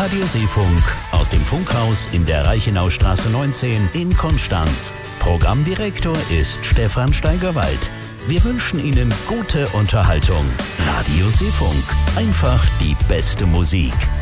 Radio Seefunk aus dem Funkhaus in der Reichenaustraße 19 in Konstanz. Programmdirektor ist Stefan Steigerwald. Wir wünschen Ihnen gute Unterhaltung. Radio Seefunk. Einfach die beste Musik.